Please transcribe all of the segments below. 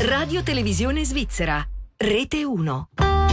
Radio Televisione Svizzera, Rete 1.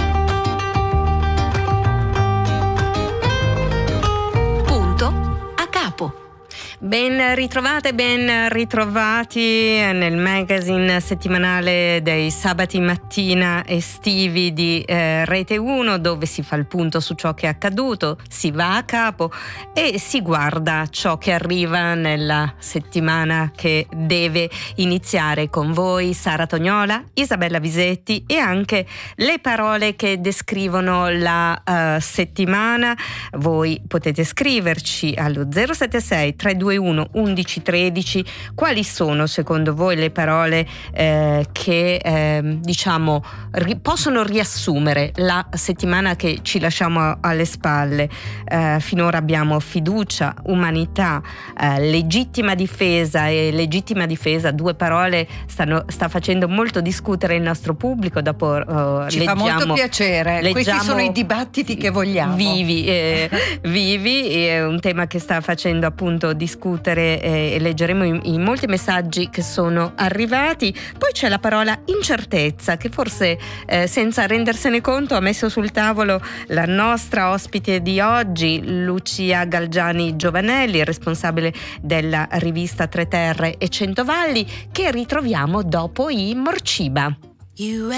Punto a capo. Ben ritrovate, ben ritrovati nel magazine settimanale dei sabati mattina estivi di Rete 1, dove si fa il punto su ciò che è accaduto, si va a capo e si guarda ciò che arriva nella settimana che deve iniziare. Con voi Sara Tognola, Isabella Visetti e anche le parole che descrivono la settimana. Voi potete scriverci allo 076 321 1113 quali sono secondo voi le parole che diciamo possono riassumere la settimana che ci lasciamo alle spalle. Finora abbiamo fiducia, umanità, legittima difesa e legittima difesa, due parole sta facendo molto discutere il nostro pubblico. Dopo ci fa molto piacere, questi sono i dibattiti che vogliamo, vivi, è un tema che sta facendo appunto discutere e leggeremo i molti messaggi che sono arrivati. Poi c'è la parola incertezza, che forse senza rendersene conto ha messo sul tavolo la nostra ospite di oggi, Lucia Galgiani Giovanelli, responsabile della rivista Tre Terre e Centovalli, che ritroviamo dopo i Morciba.